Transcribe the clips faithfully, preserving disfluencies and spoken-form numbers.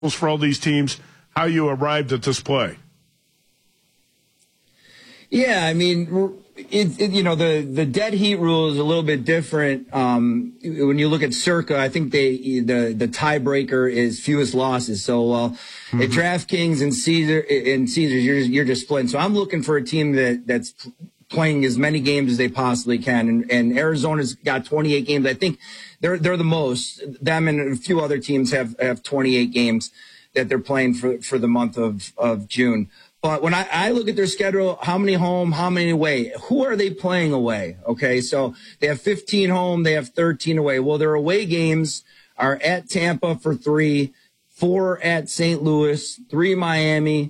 for all these teams, how you arrived at this play. Yeah, I mean, it, it, you know, the, the dead heat rule is a little bit different. Um, when you look at Circa, I think they the the tiebreaker is fewest losses. So uh, mm-hmm. at DraftKings and Caesar and Caesars, you're you're just splitting. So I'm looking for a team that that's playing as many games as they possibly can. And, and Arizona's got twenty-eight games. I think they're they're the most. Them and a few other teams have have twenty-eight games that they're playing for for the month of of June. But when I, I look at their schedule, how many home, how many away? Who are they playing away? Okay, so they have fifteen home, they have thirteen away. Well, their away games are at Tampa for three, four at Saint Louis, three Miami,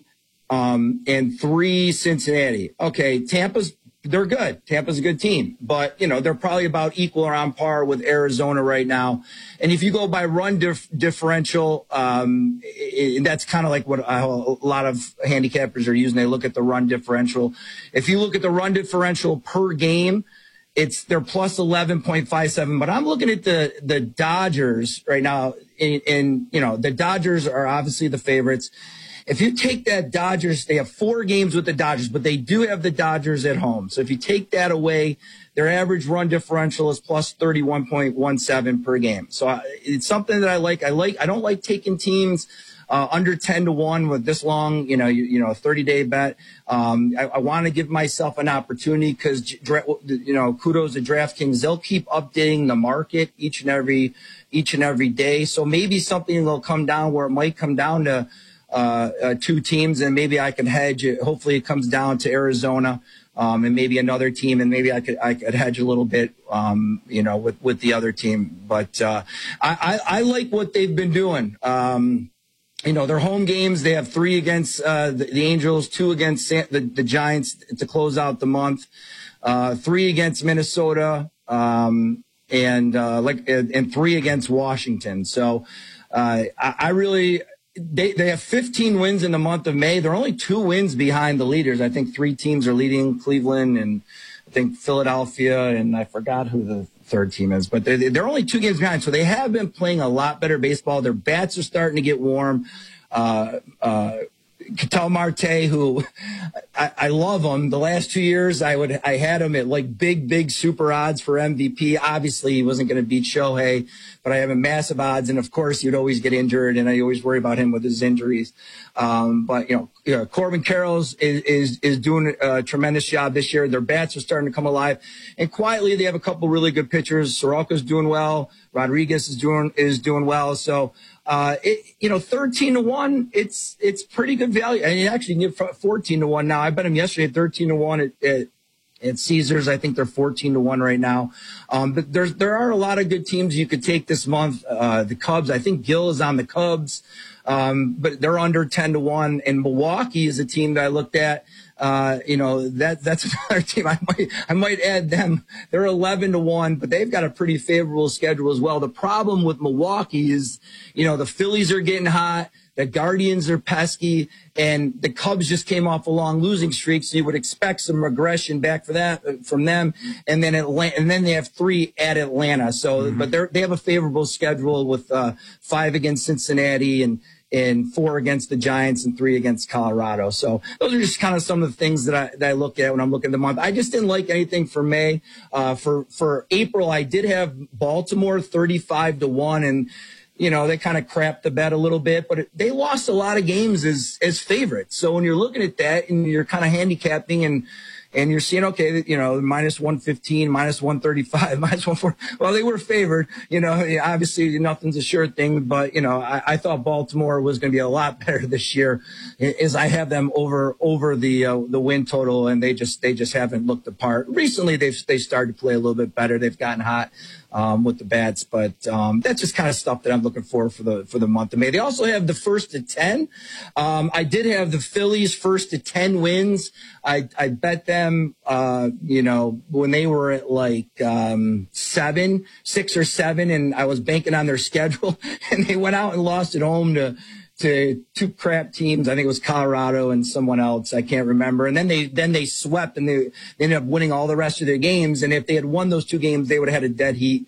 um, and three Cincinnati. Okay, Tampa's they're good. Tampa's a good team, but you know they're probably about equal or on par with Arizona right now. And if you go by run dif- differential, um, it, it, that's kind of like what a, a lot of handicappers are using. They look at the run differential. If you look at the run differential per game, it's they're plus eleven point five seven. But I'm looking at the the Dodgers right now, and, and you know the Dodgers are obviously the favorites. If you take that Dodgers, they have four games with the Dodgers, but they do have the Dodgers at home. So if you take that away, their average run differential is plus thirty-one point one seven per game. So I, it's something that I like. I like. I don't like taking teams uh, under ten to one with this long, you know, you, you know, a thirty day bet. Um, I, I want to give myself an opportunity because, you know, kudos to DraftKings. They'll keep updating the market each and every each and every day. So maybe something will come down where it might come down to Uh, uh, two teams, and maybe I can hedge it. Hopefully it comes down to Arizona, um, and maybe another team, and maybe I could, I could hedge a little bit, um, you know, with, with the other team. But, uh, I, I, I like what they've been doing. Um, you know, their home games, they have three against, uh, the, the Angels, two against the, the Giants to close out the month, uh, three against Minnesota, um, and, uh, like, and three against Washington. So, uh, I, I really, They they have fifteen wins in the month of May. They're only two wins behind the leaders. I think three teams are leading: Cleveland and I think Philadelphia, and I forgot who the third team is. But they're, they're only two games behind, so they have been playing a lot better baseball. Their bats are starting to get warm. Uh, uh, Ketel Marte, who I, I love him. The last two years, I would I had him at like big, big super odds for M V P. Obviously, he wasn't going to beat Shohei, but I have him massive odds. And of course, you'd always get injured, and I always worry about him with his injuries. Um, but you know, you know Corbin Carroll's is, is is doing a tremendous job this year. Their bats are starting to come alive, and quietly they have a couple really good pitchers. Soroka's doing well. Rodriguez is doing is doing well. So. Uh, it, you know, thirteen to one, it's, it's pretty good value. And you actually can get fourteen to one now. I bet him yesterday at thirteen to one at, at, at Caesars. I think they're fourteen to one right now. Um, but there's, there are a lot of good teams you could take this month. Uh, the Cubs, I think Gill is on the Cubs. Um, but they're under ten to one, and Milwaukee is a team that I looked at. Uh, you know, that, that's another team. I might, I might add them. They're eleven to one, but they've got a pretty favorable schedule as well. The problem with Milwaukee is, you know, the Phillies are getting hot. The Guardians are pesky, and the Cubs just came off a long losing streak. So you would expect some regression back for that, from them. And then Atlanta, and then they have three at Atlanta. So, mm-hmm. but they're, they have a favorable schedule with, uh, five against Cincinnati and, and four against the Giants and three against Colorado. So those are just kind of some of the things that I, that I look at when I'm looking at the month. I just didn't like anything for May. Uh, for, for April, I did have Baltimore thirty-five to one, and, you know, they kind of crapped the bet a little bit, but it, they lost a lot of games as, as favorites. So when you're looking at that and you're kind of handicapping and, and you're seeing, okay, you know, minus one fifteen, minus one thirty-five, minus one forty. Well, they were favored. You know, obviously nothing's a sure thing, but, you know, I, I thought Baltimore was going to be a lot better this year, as I have them over over the uh, the win total, and they just they just haven't looked the part. Recently, they've they started to play a little bit better. They've gotten hot um, with the bats, but um, that's just kind of stuff that I'm looking for for the for the month of May. They also have the first to ten. Um, I did have the Phillies first to ten wins. I I bet them, uh, you know, when they were at like um, seven, six or seven, and I was banking on their schedule, and they went out and lost at home to to two crap teams. I think it was Colorado and someone else. I can't remember. And then they then they swept, and they, they ended up winning all the rest of their games. And if they had won those two games, they would have had a dead heat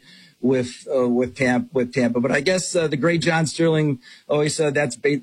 with uh, with Tampa with Tampa. But I guess uh, the great John Sterling always said that's ba-